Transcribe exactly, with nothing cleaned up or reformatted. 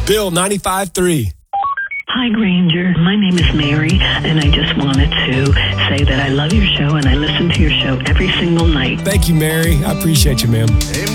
Bill ninety-five three. Hi, Granger. My name is Mary, and I just wanted to say that I love your show, and I listen to your show every single night. Thank you, Mary. I appreciate you, ma'am.